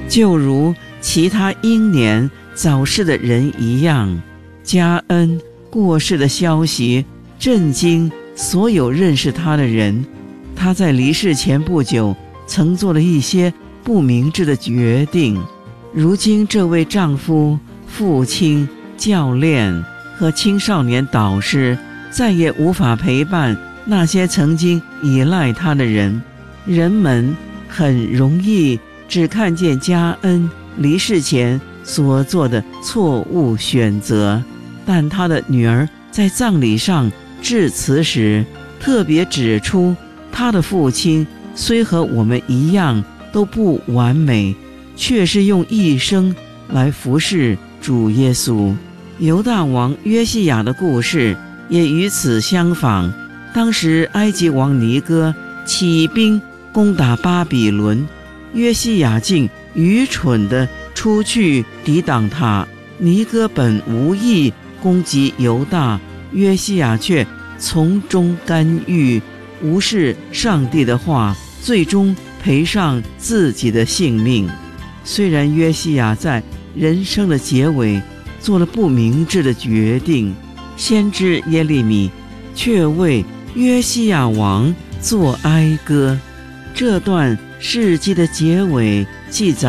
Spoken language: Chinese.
就如其他英年早逝的人一样。加恩过世的消息震惊所有认识他的人。他在离世前不久曾做了一些不明智的决定。如今这位丈夫、父亲、教练和青少年导师再也无法陪伴那些曾经依赖他的人。人们很容易只看见加恩离世前所做的错误选择，但他的女儿在葬礼上致辞时特别指出，他的父亲虽和我们一样都不完美，却是用一生来服侍主耶稣。犹大王约西亚的故事也与此相仿。当时埃及王尼哥起兵攻打巴比伦，约西亚竟愚蠢地出去抵挡他。尼哥本无意攻击犹大，约西亚却从中干预，无视上帝的话，最终赔上自己的性命。虽然约西亚在人生的结尾做了不明智的决定，先知耶利米却为约西亚王作哀歌。这段事迹的结尾记载